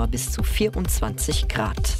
Januar bis zu 24 Grad.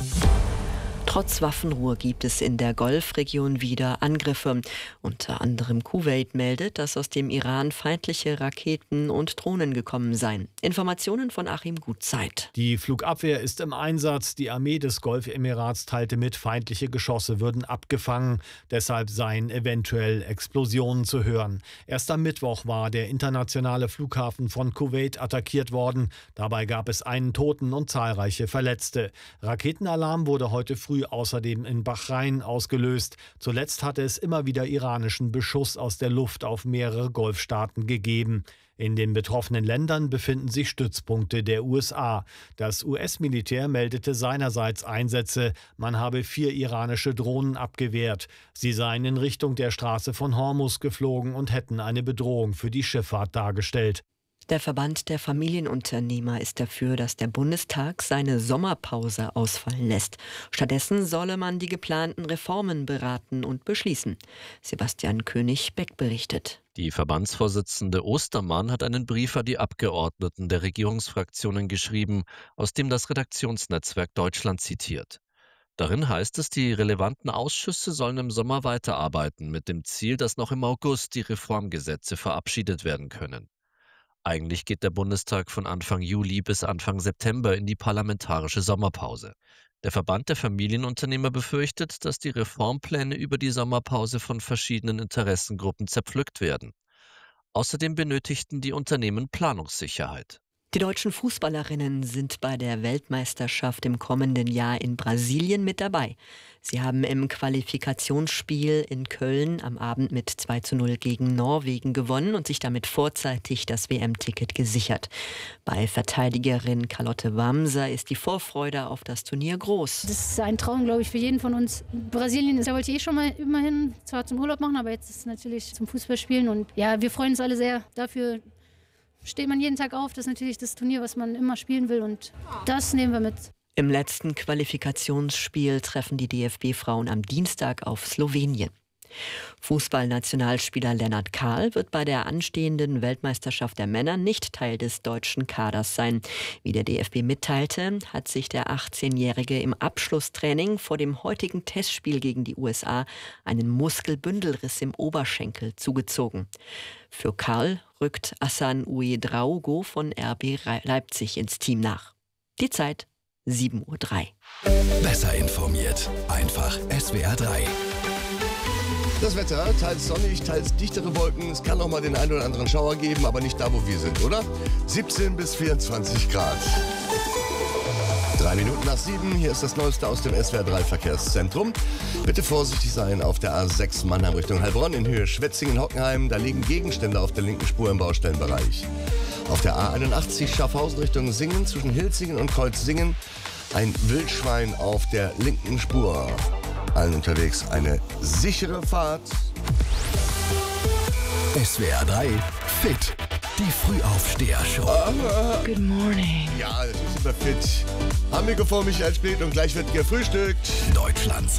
Trotz Waffenruhe gibt es in der Golfregion wieder Angriffe. Unter anderem Kuwait meldet, dass aus dem Iran feindliche Raketen und Drohnen gekommen seien. Informationen von Achim Gutzeit. Die Flugabwehr ist im Einsatz. Die Armee des Golfemirats teilte mit, feindliche Geschosse würden abgefangen. Deshalb seien eventuell Explosionen zu hören. Erst am Mittwoch war der internationale Flughafen von Kuwait attackiert worden. Dabei gab es einen Toten und zahlreiche Verletzte. Raketenalarm wurde heute früh außerdem in Bahrain ausgelöst. Zuletzt hatte es immer wieder iranischen Beschuss aus der Luft auf mehrere Golfstaaten gegeben. In den betroffenen Ländern befinden sich Stützpunkte der USA. Das US-Militär meldete seinerseits Einsätze. Man habe 4 iranische Drohnen abgewehrt. Sie seien in Richtung der Straße von Hormuz geflogen und hätten eine Bedrohung für die Schifffahrt dargestellt. Der Verband der Familienunternehmer ist dafür, dass der Bundestag seine Sommerpause ausfallen lässt. Stattdessen solle man die geplanten Reformen beraten und beschließen. Sebastian König-Beck berichtet. Die Verbandsvorsitzende Ostermann hat einen Brief an die Abgeordneten der Regierungsfraktionen geschrieben, aus dem das Redaktionsnetzwerk Deutschland zitiert. Darin heißt es, die relevanten Ausschüsse sollen im Sommer weiterarbeiten, mit dem Ziel, dass noch im August die Reformgesetze verabschiedet werden können. Eigentlich geht der Bundestag von Anfang Juli bis Anfang September in die parlamentarische Sommerpause. Der Verband der Familienunternehmer befürchtet, dass die Reformpläne über die Sommerpause von verschiedenen Interessengruppen zerpflückt werden. Außerdem benötigten die Unternehmen Planungssicherheit. Die deutschen Fußballerinnen sind bei der Weltmeisterschaft im kommenden Jahr in Brasilien mit dabei. Sie haben im Qualifikationsspiel in Köln am Abend mit 2:0 gegen Norwegen gewonnen und sich damit vorzeitig das WM-Ticket gesichert. Bei Verteidigerin Charlotte Wamser ist die Vorfreude auf das Turnier groß. Das ist ein Traum, glaube ich, für jeden von uns. Brasilien, da wollte ich schon mal immerhin, zwar zum Urlaub machen, aber jetzt ist es natürlich zum Fußballspielen. Und ja, wir freuen uns alle sehr dafür. Steht man jeden Tag auf, das ist natürlich das Turnier, was man immer spielen will und das nehmen wir mit. Im letzten Qualifikationsspiel treffen die DFB-Frauen am Dienstag auf Slowenien. Fußballnationalspieler Lennart Kahl wird bei der anstehenden Weltmeisterschaft der Männer nicht Teil des deutschen Kaders sein. Wie der DFB mitteilte, hat sich der 18-Jährige im Abschlusstraining vor dem heutigen Testspiel gegen die USA einen Muskelbündelriss im Oberschenkel zugezogen. Für Kahl rückt Hassan Ouedraogo von RB Leipzig ins Team nach. Die Zeit 7:03 Uhr. Besser informiert. Einfach SWR 3. Das Wetter, teils sonnig, teils dichtere Wolken. Es kann auch mal den einen oder anderen Schauer geben, aber nicht da, wo wir sind, oder? 17 bis 24 Grad. 3 Minuten nach 7, hier ist das Neueste aus dem SWR 3 Verkehrszentrum. Bitte vorsichtig sein auf der A6 Mannheim Richtung Heilbronn in Höhe Schwetzingen-Hockenheim. Da liegen Gegenstände auf der linken Spur im Baustellenbereich. Auf der A81 Schaffhausen Richtung Singen zwischen Hilzingen und Kreuzsingen ein Wildschwein auf der linken Spur. Allen unterwegs eine sichere Fahrt. SWR 3 Fit. Die Frühaufsteher-Show. Good morning. Ja, natürlich sind wir fit. Haben wir vor Michael Spät und gleich wird gefrühstückt. Deutschlands